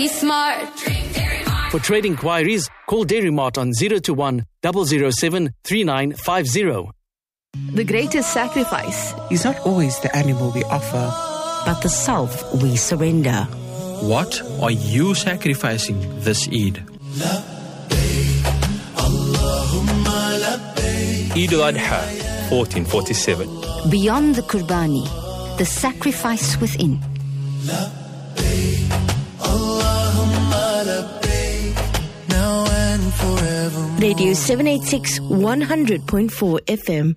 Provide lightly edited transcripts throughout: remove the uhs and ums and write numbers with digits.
Be smart. For trade inquiries, call Dairy Mart on 021 007 3950. The greatest sacrifice is not always the animal we offer, but the self we surrender. What are you sacrificing this Eid? Eid al-Adha, 1447. Beyond the Qurbani, the sacrifice within. Radio 786 100.4 FM.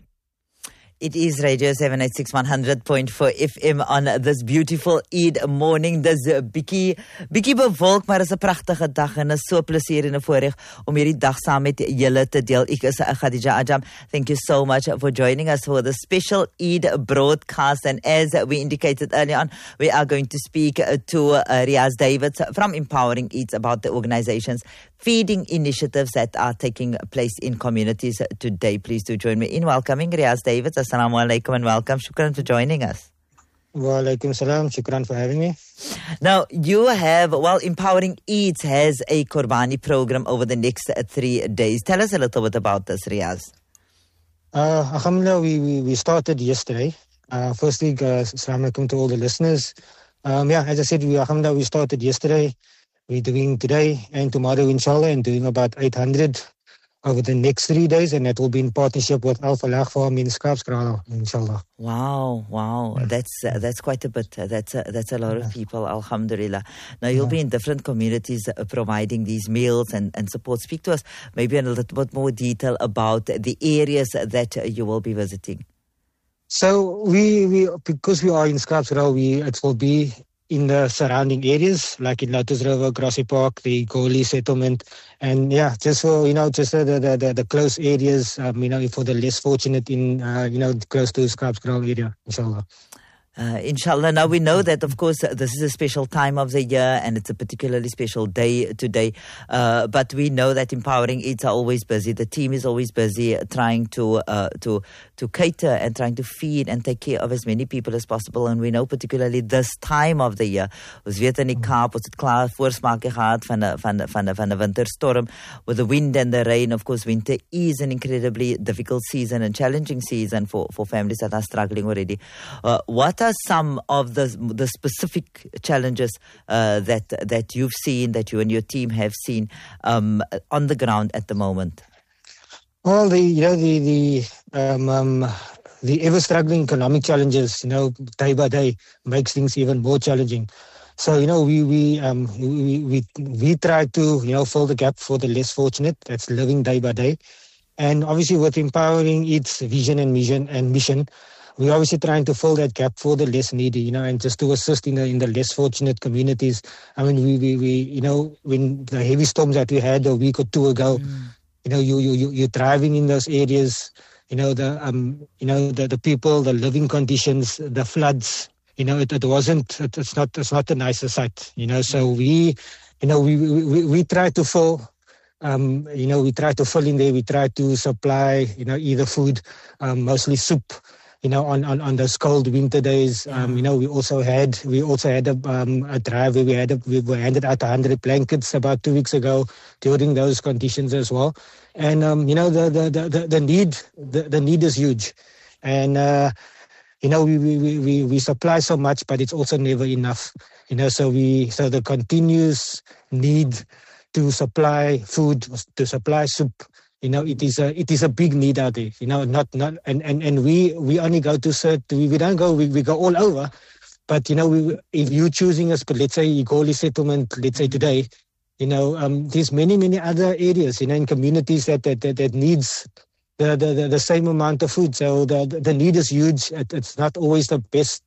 It is Radio 786 100.4 FM on this beautiful Eid morning. Dis bietjie bewolk, maar is 'n pragtige dag en is so plesier en 'n voorreg om hierdie dag saam met julle te deel. Ek is Khadija Ajam. Thank you so much for joining us for the special Eid broadcast. And as we indicated earlier on, we are going to speak to Riaz Davids from Empowering Eats about the organization's feeding initiatives that are taking place in communities today. Please do join me in welcoming Riaz Davids. Assalamu alaikum and welcome. Shukran for joining us. Wa alaikum salam. Shukran for having me. Now, you have, Empowering Eats has a Qurbani program over the next 3 days. Tell us a little bit about this, Riaz. Alhamdulillah, we started yesterday. Firstly, assalamu alaikum to all the listeners. As I said, alhamdulillah, we started yesterday. We're doing today and tomorrow, inshallah, and doing about 800 over the next 3 days, and that will be in partnership with Al Falah Farm in Skarpskraal, inshallah. Wow. That's quite a bit. That's a lot of people, alhamdulillah. Now, you'll be in different communities providing these meals and support. Speak to us maybe in a little bit more detail about the areas that you will be visiting. So, we because we are in Skarpskraal, it will be in the surrounding areas, like in Lotus River, Grassy Park, the Goli settlement, and just for, just the close areas, for the less fortunate in, close to Skarpskraal area, inshallah. Inshallah. Now, we know that, of course, this is a special time of the year and it's a particularly special day today. But we know that Empowering Eats are always busy. The team is always busy trying to cater and trying to feed and take care of as many people as possible. And we know particularly this time of the year. Ons weet in die Kaap, ons het klaar voorsmake gehad van 'n winterstorm with the wind and the rain. Of course, winter is an incredibly difficult season and challenging season for families that are struggling already. What are some of the specific challenges that you've seen, that you and your team have seen on the ground at the moment? Well, the ever struggling economic challenges, day by day makes things even more challenging. So, we try to, fill the gap for the less fortunate. That's living day by day. And obviously with Empowering Eats vision and mission, we're obviously trying to fill that gap for the less needy, and just to assist in the less fortunate communities. I mean, we when the heavy storms that we had a week or two ago, you're driving in those areas, the people, the living conditions, the floods, it's not a nicer sight, So we try to fill. We try to fill in there. We try to supply, either food, mostly soup. On those cold winter days, we also had a drive where we were handed out 100 blankets about 2 weeks ago during those conditions as well. And the need is huge, and we supply so much, but it's also never enough. So the continuous need to supply food, to supply soup. It is a big need out there. And we only go to we go all over. But if you're choosing us, but let's say Igoli settlement, let's say today, there's many other areas, in communities that needs the same amount of food. So the need is huge. It's not always the best